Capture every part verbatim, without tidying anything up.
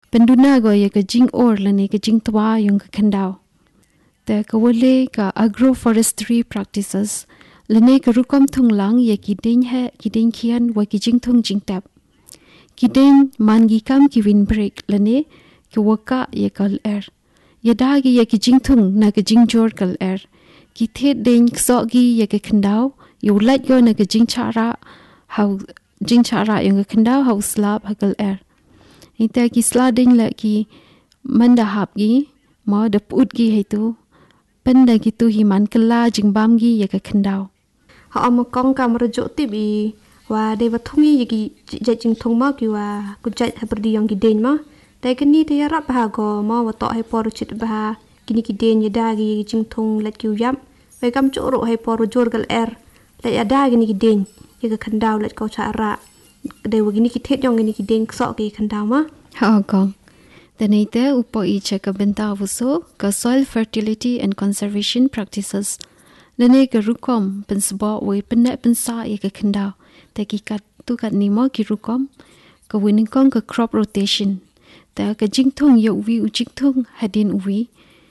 penduna go ya ka jing or lane ka jing twa yung ka khandao te ka wole ka agroforestry practices lane ka rukom thung lang ya ki ding he ki ding khian wa ki jing thung jing tap ki ding man gi kam ki win break lane ki waka ya kal er ya da gi ya ki jing thung na ka jing jor kal er ki the ding so gi ya ka khandao you let go na ka jing chara how jing chara yung ka khandao how slap hakal er ita ki sliding la ki manda hap gi ma da put gi hetu panda ki tu hi man kala jing bam gi ya ka khandao ha am kong kam rajo ti bi wa de wa thungi ki ja jing thong ma ki wa ku ja ha perdi yang ki den ma tai kan ni te rap ha go ma wa to hai por chit ba kini ki den ya da gi jing thong la ki yam vai kam chu ro hai por jor gal er la ya da gi ni ki den ya ka khandao la ko cha ra de wa gini ki thet yong gini ki den so ki khandao ma ha kong Danite upo i cheka benta vuso ka soil fertility and conservation practices lene ka rukom pensbo we penne pensa e ka khandao te ki kat tu kat ni mo ki rukom ka winning kong ka crop rotation ta ka jingthung yo wi u jingthung hadin uwi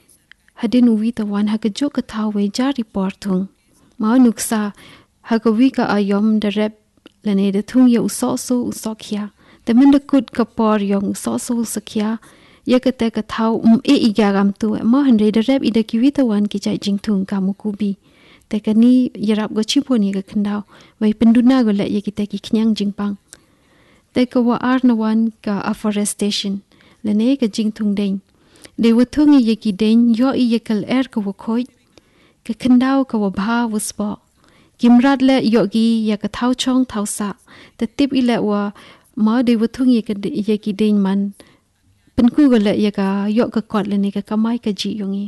hadin uwi ta wan ha ka jo ka thaw we ja report thung ma nuksa ha ka wi ka ayom da rep lene de thung yo so so so khia te min da kut ka por yong so so sakhia ya ka te ka thaw um e i ga gam tu ma han re da rep i da ki wi ta wan ki chai jingthung ka mu ku bi te ka ni yarap go chi poni ka khandao wai penduna go la ye ki te ki khnyang jingpang te ka wa ar na wan ka afforestation lene ka jingthung deng de wa thung ye ki deng yo i ye kal er ka wa khoi ka khandao ka wa bha wa spa kimrat le yo gi ya ka thaw chong thaw sa te tip i le wa ma de wa thung ye ka ye ki deng man pen ku go la ye ka yo ka kot lene ka kamai ka ji yongi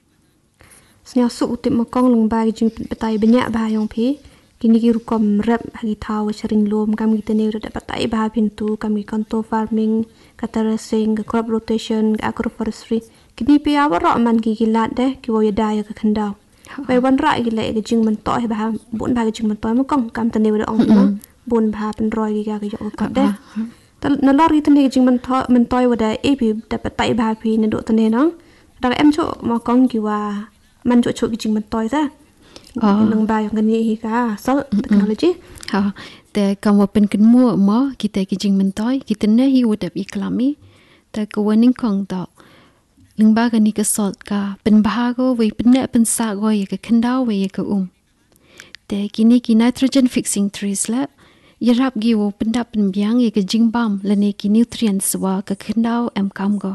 snya su utip ma kong lung ba gi jing patai banya ba yong phi kini ki rukom rep hagi thaw sharing lom kam gi tene da patai ba pintu kam gi kanto farming ka terracing ka crop rotation ka agroforestry kini pe awara man gi gilat de ki wo ya da ya ka khandao bai wan ra gi le gi jing man toy ba bun ba gi jing man toy ma kong kam tene da ong ma bun ba pen roi gi ga ga yo ka de ta na lor gi tene gi jing man toy man toy wa da e pi da patai ba phi ne do tene no da em cho ma kong gi wa man cho cho gi jing man toy sa nang ba yang ni hi ka so technology ha te kam wa pen kin mu mo ki te ki jing man toy ki tene hi wo da bi klami ta ko waning kong da ling ba ga ni ka sot ka pen ba go we pen ne pen sa go ye ka khandao we ye ka um te ki ni ki nitrogen fixing trees la ye rap gi wo pen da pen byang ye ka jing bam la ne ki nutrients wa ka khandao am kam go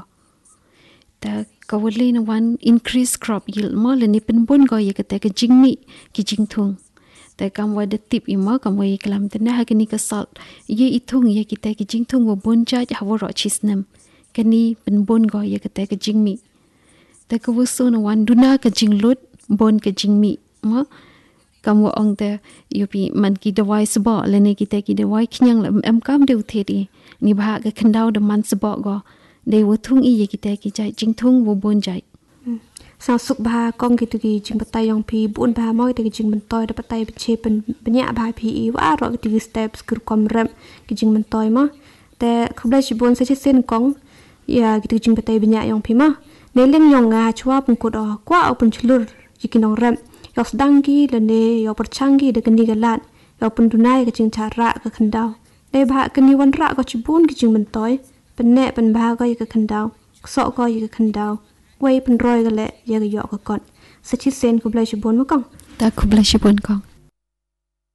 ta ka wole na one increase crop yield mo le ni pen bon go ye ka te ka jing mi ki jing thung ta kam wa de tip i mo kam we klam te na ha ki ni ka salt ye i thung ye ki te ki jing thung wo bon ja ha wo ro chisnam ka ni pen bon go ye ka te ka jing mi ta ka wo so na one duna ka jing lut bon ka jing mi mo kam wo ong te yu pi man ki dawai sbo le ne ki te ki dawai khnyang la am kam de the di ni ba ka khandao de man sbo go de wo thung i ye ki te ki jai jing thung wo bon jai sa suk ba kong ki tu ki jing patai yong phi bun ba mo te ki jing man toy da patai che pen banya ba phi i wa ro ki ti steps kur kom rem ki jing man toy ma te khubla chi bon se che sen kong ya ki tu jing patai banya yong phi ma ne leng yong nga chwa pun ko do kwa open chlur ki kinong rem yo sdang ki le ne yo perchang ki de kni galat yo pun dunai ka jing chara ka khandao de ba kni wan ra ko chi bun ki jing man toy pen ne pen ba ko ka khandao so ko ka khandao wei pen roi ga le ya ga yo ka kon sa chi sen khubla chi bon ma kong ta khubla chi bon kong